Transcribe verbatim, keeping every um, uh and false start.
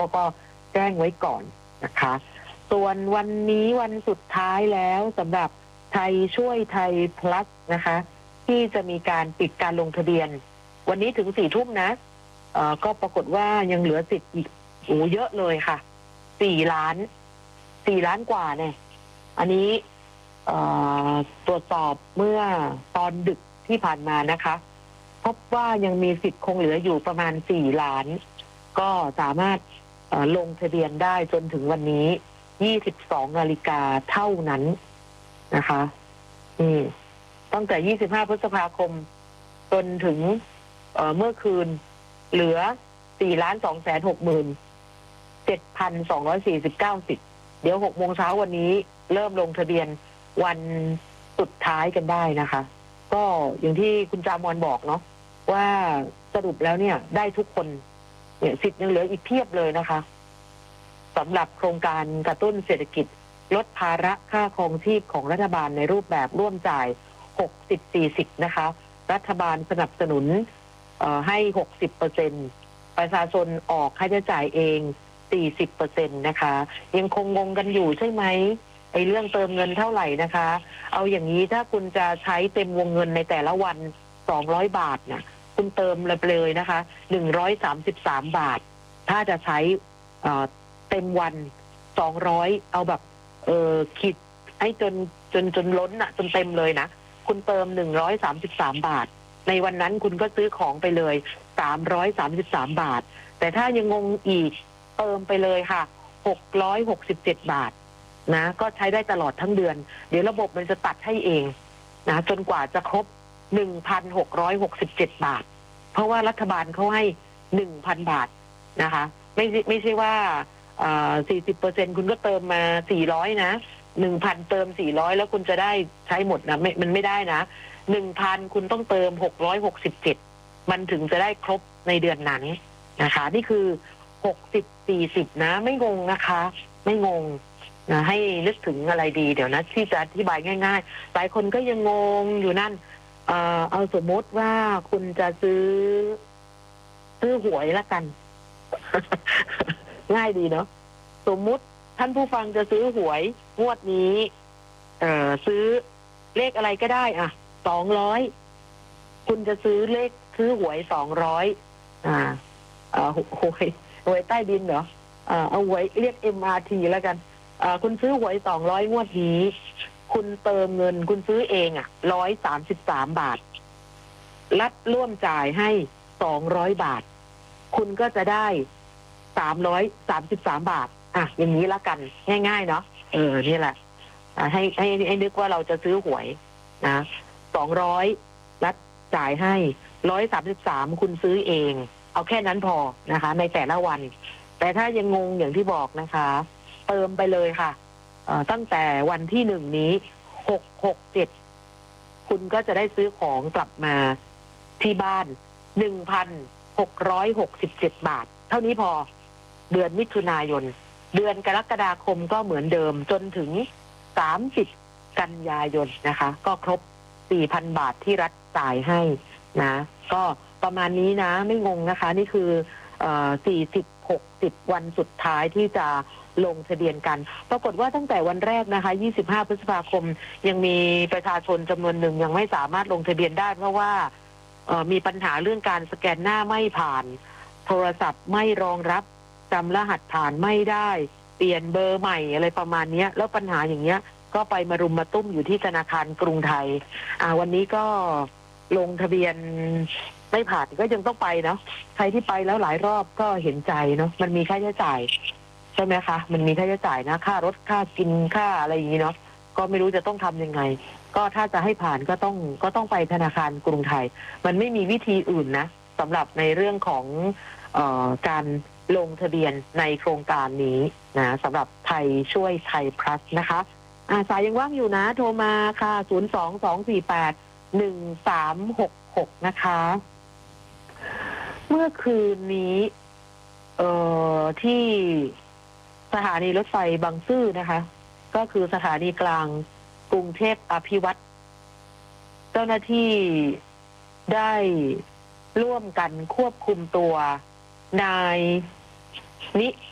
ก็ก็แจ้งไว้ก่อนนะคะส่วนวันนี้วันสุดท้ายแล้วสำหรับไทยช่วยไทย plus นะคะที่จะมีการปิดการลงทะเบียนวันนี้ถึงสี่ทุ่มนะเอ่อก็ปรากฏว่ายังเหลือสิทธิ์อีกโอ้เยอะเลยค่ะสี่ล้านสี่ล้านกว่าเนี่ยอันนี้เอ่อตรวจสอบเมื่อตอนดึกที่ผ่านมานะคะพบว่ายังมีสิทธิ์คงเหลืออยู่ประมาณสี่ล้านก็สามารถลงทะเบียนได้จนถึงวันนี้ยี่สิบสองนาฬิกาเท่านั้นนะคะอืมตั้งแต่ยี่สิบห้าพฤษภาคมจนถึงเอ่อเมื่อคืนเหลือสี่ล้านสองแสนหกหมื่นเจ็ดพันสองร้อยสี่สิบเก้าสิทธิ์เดี๋ยวหกโมงเช้าวันนี้เริ่มลงทะเบียนวันสุดท้ายกันได้นะคะก็อย่างที่คุณจามอนบอกเนาะว่าสรุปแล้วเนี่ยได้ทุกคนเนี่ยสิทธิ์ยังเหลืออีกเพียบเลยนะคะสำหรับโครงการกระตุ้นเศรษฐกิจลดภาระค่าครองชีพของรัฐบาลในรูปแบบร่วมจ่าย หกสิบ สี่สิบ นะคะรัฐบาลสนับสนุนให้ หกสิบเปอร์เซ็นต์ ประชาชนออกค่าใช้จ่ายเอง สี่สิบเปอร์เซ็นต์ นะคะยังคงงงกันอยู่ใช่ไหมไอ้เรื่องเติมเงินเท่าไหร่นะคะเอาอย่างนี้ถ้าคุณจะใช้เต็มวงเงินในแต่ละวันสองร้อยบาทนะคุณเติมเลยนะคะหนึ่งร้อยสามสิบสามบาทถ้าจะใช้เต็มวันสองร้อยเอาแบบเออคิดให้จนจนจนล้นน่ะจนเต็มเลยนะคุณเติมหนึ่งร้อยสามสิบสามบาทในวันนั้นคุณก็ซื้อของไปเลยสามร้อยสามสิบสามบาทแต่ถ้ายังงงอีกเติมไปเลยค่ะหกร้อยหกสิบเจ็ดบาทนะก็ใช้ได้ตลอดทั้งเดือนเดี๋ยวระบบมันจะตัดให้เองนะจนกว่าจะครบ หนึ่งพันหกร้อยหกสิบเจ็ดบาทเพราะว่ารัฐบาลเขาให้ หนึ่งพันบาทนะคะไม่ไม่ใช่ว่าอ่า สี่สิบเปอร์เซ็นต์ คุณก็เติมมาสี่ร้อยนะ หนึ่งพัน เติมสี่ร้อยแล้วคุณจะได้ใช้หมดนะไม่มันไม่ได้นะ หนึ่งพัน คุณต้องเติมหกร้อยหกสิบเจ็ดมันถึงจะได้ครบในเดือนนั้นนะคะนี่คือหกสิบ สี่สิบนะไม่งงนะคะไม่งงนะให้นึกถึงอะไรดีเดี๋ยวนะที่จะอธิบายง่ายๆหลายคนก็ยังงงอยู่นั่นเอ่อเอาสมมติว่าคุณจะซื้อซื้อหวยละกัน ง่ายดีเนาะสมมุติท่านผู้ฟังจะซื้อหวยงวดนี้เอ่อซื้อเลขอะไรก็ได้อ่ะสองร้อยคุณจะซื้อเลขซื้อหวยสองร้อยอ่าเอ่อหวยหวยใต้ดินเหรออ่าเอาหวยเรียก เอ็ม อาร์ ที แล้วกันอ่าคุณซื้อหวยสองร้อยงวดนี้คุณเติมเงินคุณซื้อเองอ่ะหนึ่งร้อยสามสิบสามบาทรัฐร่วมจ่ายให้สองร้อยบาทคุณก็จะได้สามร้อยสามสิบสามบาทอ่ะอย่างนี้ละกันง่ายๆเนาะเออนี่แหละอ่าให้ให้ให้นึกว่าเราจะซื้อหวยนะสองร้อยรัฐจ่ายให้หนึ่งร้อยสามสิบสามคุณซื้อเองเอาแค่นั้นพอนะคะในแต่ละวันแต่ถ้ายังงงอย่างที่บอกนะคะเติมไปเลยค่ะตั้งแต่วันที่หนึ่งนี้หกหกเจ็ดคุณก็จะได้ซื้อของกลับมาที่บ้านหนึ่งพันหกร้อยหกสิบเจ็ดบาทเท่านี้พอเดือนมิถุนายนเดือนกรกฎาคมก็เหมือนเดิมจนถึงสามสิบกันยายนนะคะก็ครบ สี่พันบาทที่รัฐจ่ายให้นะก็ประมาณนี้นะไม่งงนะคะนี่คือเอ่อสี่สิบ หกสิบวันสุดท้ายที่จะลงทะเบียนกันปรากฏว่าตั้งแต่วันแรกนะคะยี่สิบห้าพฤษภาคมยังมีประชาชนจำนวนหนึ่งยังไม่สามารถลงทะเบียนได้เพราะว่าเอ่อมีปัญหาเรื่องการสแกนหน้าไม่ผ่านโทรศัพท์ไม่รองรับจำรหัสผ่านไม่ได้เปลี่ยนเบอร์ใหม่อะไรประมาณนี้แล้วปัญหาอย่างเงี้ยก็ไปมารุมมาตุ้มอยู่ที่ธนาคารกรุงไทยอ่าวันนี้ก็ลงทะเบียนไม่ผ่านก็ยังต้องไปเนาะใครที่ไปแล้วหลายรอบก็เห็นใจเนาะมันมีค่าใช้จ่ายใช่ไหมคะมันมีค่าใช้จ่ายนะค่ารถค่ากินค่าอะไรอย่างนี้เนาะก็ไม่รู้จะต้องทำยังไงก็ถ้าจะให้ผ่านก็ต้องก็ต้องไปธนาคารกรุงไทยมันไม่มีวิธีอื่นนะสำหรับในเรื่องของเอ่อการลงทะเบียนในโครงการนี้นะสำหรับไทยช่วยไทยพลัสนะคะอ่าสายยังว่างอยู่นะโทรมาค่ะศูนย์ สอง สอง สี่ แปด หนึ่ง สาม หก หกนะคะเมื่อคืนนี้เอ่อที่สถานีรถไฟบางซื่อนะคะก็คือสถานีกลางกรุงเทพอภิวัตรเจ้าหน้าที่ได้ร่วมกันควบคุมตัวนายนิ